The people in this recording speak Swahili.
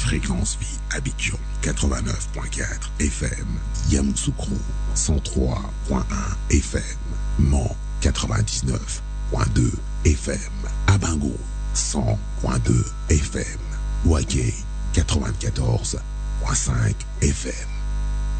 Fréquence Vie Abidjan 89.4 FM, Yamoussoukro 103.1 FM, Mans 99.2 FM, Abango 100.2 FM, Ouaké 94.5 FM.